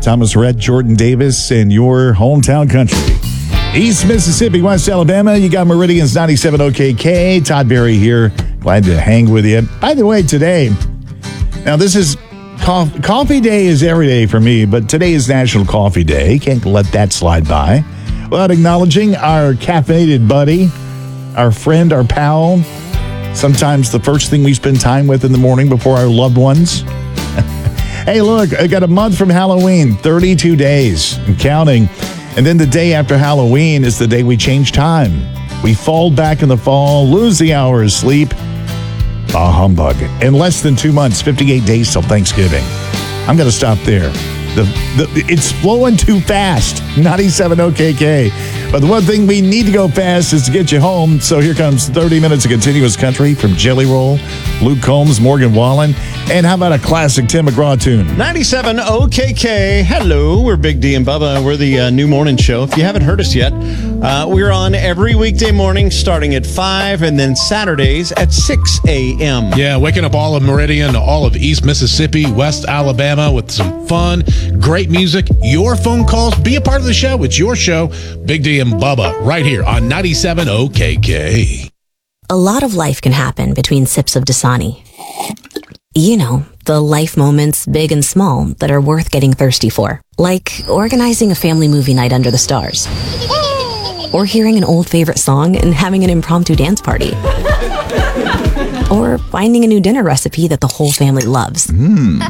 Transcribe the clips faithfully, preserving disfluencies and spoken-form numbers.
Thomas Rhett, Jordan Davis, and your hometown country. East Mississippi, West Alabama, you got Meridian's ninety-seven O K K. Todd Berry here. Glad to hang with you. By the way, today, now this is coffee, coffee day is every day for me, but today is National Coffee Day. Can't let that slide by without acknowledging our caffeinated buddy, our friend, our pal, sometimes the first thing we spend time with in the morning before our loved ones. Hey, look, I got a month from Halloween, thirty-two days and counting. And then the day after Halloween is the day we change time. We fall back in the fall, lose the hour of sleep. Ah, humbug. In less than two months, fifty-eight days till Thanksgiving. I'm going to stop there. The, the, it's flowing too fast. ninety-seven O K K. But the one thing we need to go fast is to get you home. So here comes thirty minutes of continuous country from Jelly Roll, Luke Combs, Morgan Wallen. And how about a classic Tim McGraw tune? ninety-seven O K K. Hello, we're Big D and Bubba. We're the uh, new morning show. If you haven't heard us yet, uh, we're on every weekday morning starting at five and then Saturdays at six a.m. Yeah, waking up all of Meridian, all of East Mississippi, West Alabama with some fun, great music, your phone calls. Be a part of the show. It's your show, Big D and Bubba, right here on ninety-seven O K K. A lot of life can happen between sips of Dasani. You know, the life moments, big and small, that are worth getting thirsty for. Like organizing a family movie night under the stars. Or hearing an old favorite song and having an impromptu dance party. Or finding a new dinner recipe that the whole family loves. Mm.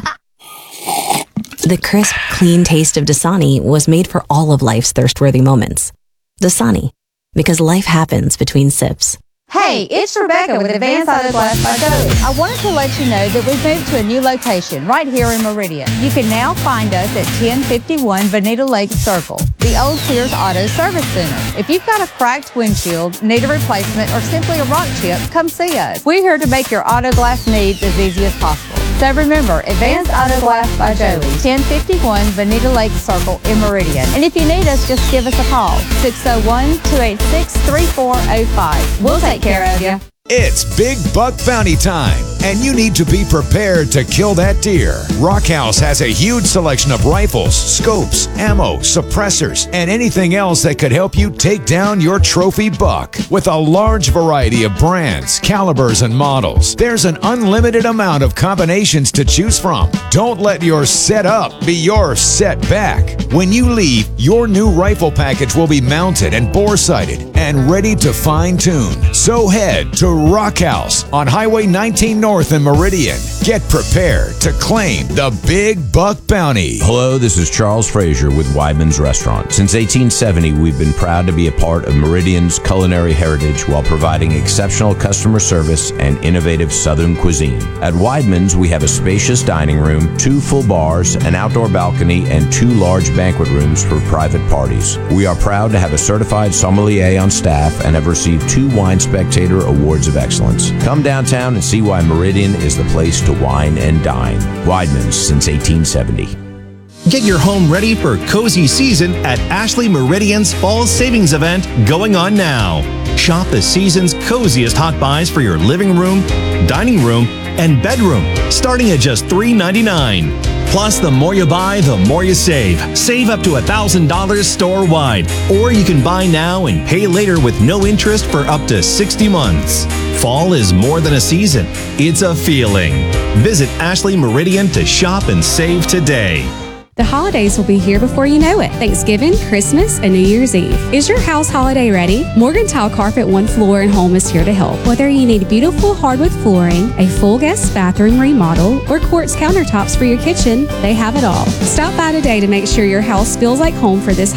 The crisp, clean taste of Dasani was made for all of life's thirst-worthy moments. Dasani, because life happens between sips. Hey, it's Rebecca with Advanced Auto Glass by Joey. I wanted to let you know that we've moved to a new location right here in Meridian. You can now find us at ten fifty-one Bonita Lake Circle, the old Sears Auto Service Center. If you've got a cracked windshield, need a replacement, or simply a rock chip, come see us. We're here to make your auto glass needs as easy as possible. So remember, Advanced Auto Glass by Joey, ten fifty-one Bonita Lake Circle in Meridian. And if you need us, just give us a call, six oh one, two eight six, three four oh five. We'll take care of you. It's Big Buck Bounty time, and you need to be prepared to kill that deer. Rock House has a huge selection of rifles, scopes, ammo, suppressors, and anything else that could help you take down your trophy buck. With a large variety of brands, calibers, and models, there's an unlimited amount of combinations to choose from. Don't let your setup be your setback. When you leave, your new rifle package will be mounted and bore-sighted and ready to fine-tune. So head to Rock House on Highway nineteen North in Meridian. Get prepared to claim the Big Buck Bounty. Hello, this is Charles Frazier with Weidman's Restaurant. Since eighteen seventy, we've been proud to be a part of Meridian's culinary heritage while providing exceptional customer service and innovative Southern cuisine. At Weidman's, we have a spacious dining room, two full bars, an outdoor balcony, and two large banquet rooms for private parties. We are proud to have a certified sommelier on staff and have received two Wine Spectator Awards of Excellence. Come downtown and see why Meridian is the place to wine and dine. Weidman's since eighteen seventy. Get your home ready for cozy season at Ashley Meridian's Fall Savings Event going on now. Shop the season's coziest hot buys for your living room, dining room, and bedroom, starting at just three ninety-nine. Plus, the more you buy, the more you save. Save up to one thousand dollars store-wide. Or you can buy now and pay later with no interest for up to sixty months. Fall is more than a season. It's a feeling. Visit Ashley Meridian to shop and save today. The holidays will be here before you know it. Thanksgiving, Christmas, and New Year's Eve. Is your house holiday ready? Morgan Tile Carpet One Floor and Home is here to help. Whether you need beautiful hardwood flooring, a full guest bathroom remodel, or quartz countertops for your kitchen, they have it all. Stop by today to make sure your house feels like home for this